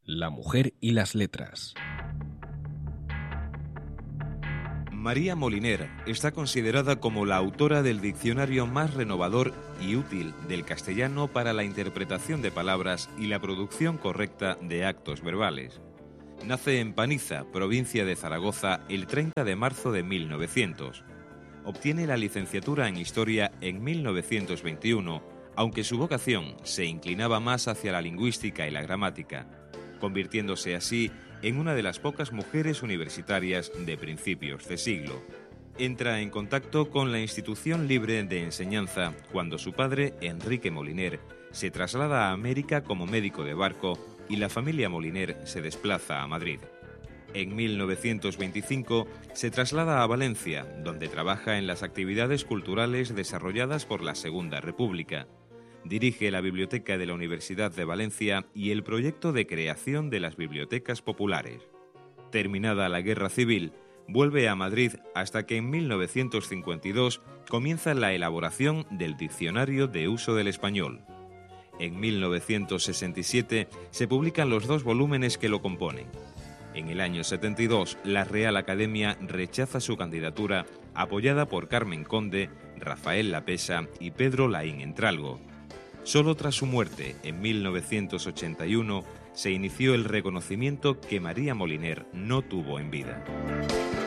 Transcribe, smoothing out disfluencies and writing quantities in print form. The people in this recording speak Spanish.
La mujer y las letras. María Moliner está considerada como la autora del diccionario más renovador y útil del castellano para la interpretación de palabras y la producción correcta de actos verbales. Nace en Paniza, provincia de Zaragoza, el 30 de marzo de 1900. Obtiene la licenciatura en Historia en 1921, aunque su vocación se inclinaba más hacia la lingüística y la gramática, convirtiéndose así en una de las pocas mujeres universitarias de principios de siglo. Entra en contacto con la Institución Libre de Enseñanza cuando su padre, Enrique Moliner, se traslada a América como médico de barco y la familia Moliner se desplaza a Madrid. En 1925 se traslada a Valencia, donde trabaja en las actividades culturales desarrolladas por la Segunda República. Dirige la Biblioteca de la Universidad de Valencia y el proyecto de creación de las bibliotecas populares. Terminada la Guerra Civil, vuelve a Madrid hasta que en 1952 comienza la elaboración del Diccionario de Uso del Español. En 1967 se publican los 2 volúmenes que lo componen. En el año 72, la Real Academia rechaza su candidatura, apoyada por Carmen Conde, Rafael Lapesa y Pedro Laín Entralgo. Solo tras su muerte, en 1981, se inició el reconocimiento que María Moliner no tuvo en vida.